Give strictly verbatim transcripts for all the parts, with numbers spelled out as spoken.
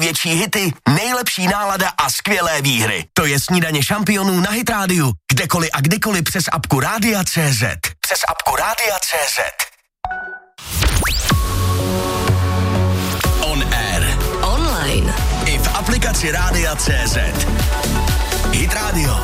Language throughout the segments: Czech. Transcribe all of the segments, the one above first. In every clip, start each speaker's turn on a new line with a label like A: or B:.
A: největší hity, nejlepší nálada a skvělé výhry. To je Snídaně šampionů na Hit Radio. Kdekoliv a kdykoliv přes apku Rádia tečka cé zet. Přes apku Rádia tečka cé zet. On air.
B: Online.
A: I v aplikaci Rádia tečka cé zet. Hit Radio.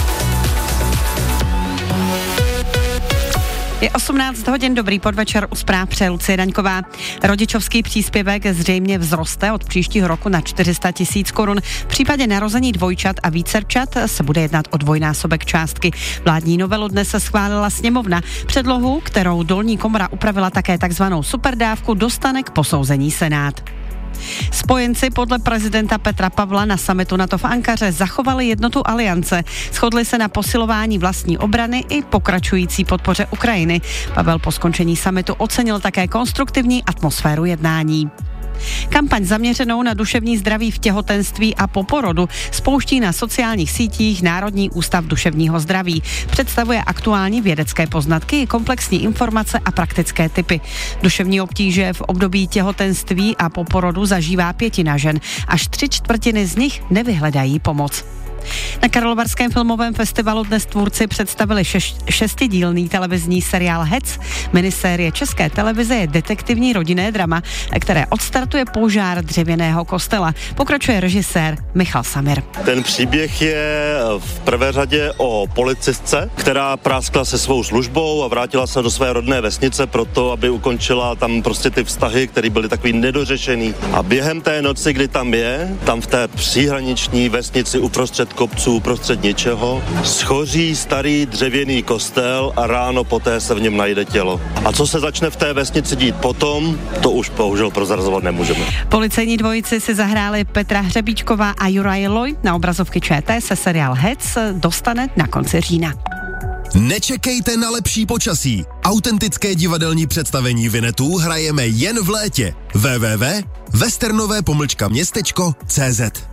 C: Je osmnáct hodin, dobrý podvečer, u zpráv přeje Lucie Daňková. Rodičovský příspěvek zřejmě vzroste od příštího roku na čtyři sta tisíc korun. V případě narození dvojčat a vícerčat se bude jednat o dvojnásobek částky. Vládní novelu dnes se schválila sněmovna. Předlohu, kterou dolní komora upravila také takzvanou superdávku, dostane k posouzení Senát. Spojenci podle prezidenta Petra Pavla na summitu NATO v Ankaře zachovali jednotu aliance. Shodli se na posilování vlastní obrany i pokračující podpoře Ukrajiny. Pavel po skončení summitu ocenil také konstruktivní atmosféru jednání. Kampaň zaměřenou na duševní zdraví v těhotenství a po porodu spouští na sociálních sítích Národní ústav duševního zdraví. Představuje aktuální vědecké poznatky, komplexní informace a praktické tipy. Duševní obtíže v období těhotenství a po porodu zažívá pětina žen. Až tři čtvrtiny z nich nevyhledají pomoc. Na Karlovarském filmovém festivalu dnes tvůrci představili šeš, šestidílný televizní seriál Hec. Minisérie České televize je detektivní rodinné drama, které odstartuje požár dřevěného kostela. Pokračuje režisér Michal Samir.
D: Ten příběh je v prvé řadě o policistce, která práskla se svou službou a vrátila se do své rodné vesnice proto, aby ukončila tam prostě ty vztahy, které byly takový nedořešený. A během té noci, kdy tam je, tam v té příhraniční vesnici uprostřed kopců, prostřed něčeho, schoří starý dřevěný kostel a ráno poté se v něm najde tělo. A co se začne v té vesnici dít potom, to už bohužel prozrazovat nemůžeme.
C: Policejní dvojici si zahráli Petra Hřebíčková a Juraj Loj. Na obrazovky ČT se seriál Hec dostane na konci října.
E: Nečekejte na lepší počasí. Autentické divadelní představení Vinetů hrajeme jen v létě. w w w tečka westernové pomlčka městečko tečka cé zet.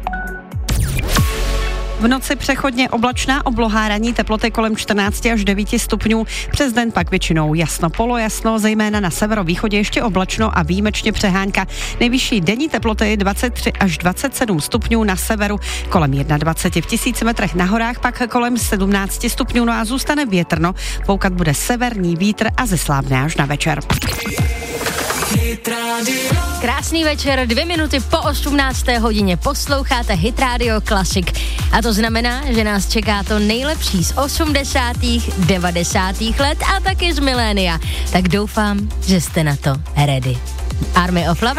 C: V noci přechodně oblačná obloha, ranní teploty kolem čtrnáct až devět stupňů, přes den pak většinou jasno polojasno, zejména na severovýchodě ještě oblačno a výjimečně přehánka. Nejvyšší denní teploty dvacet tři až dvacet sedm stupňů na severu, kolem dvacet jedna v tisíci metrech na horách, pak kolem sedmnáct stupňů, no a zůstane větrno, foukat bude severní vítr a zeslábne až na večer.
B: Krásný večer, dvě minuty po osmnácté hodině posloucháte Hit Radio Classic. A to znamená, že nás čeká to nejlepší z osmdesátých, devadesátých let a taky z milénia. Tak doufám, že jste na to ready. Army of Love